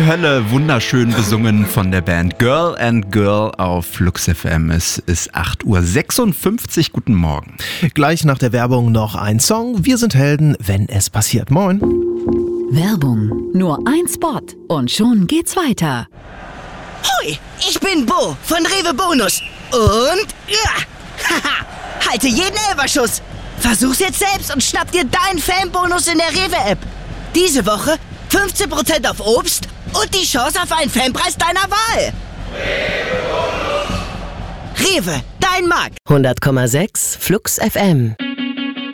Hölle, wunderschön besungen von der Band Girl and Girl auf Flux FM. Es ist 8:56 Uhr. Guten Morgen. Gleich nach der Werbung noch ein Song. Wir sind Helden, wenn es passiert. Moin. Werbung. Nur ein Spot und schon geht's weiter. Hoi, ich bin Bo von Rewe Bonus. Und halte jeden Elferschuss. Versuch's jetzt selbst und schnapp dir deinen Fanbonus in der Rewe-App. Diese Woche 15% auf Obst und die Chance auf einen Fanpreis deiner Wahl. Rewe, dein Markt. 100,6 Flux FM.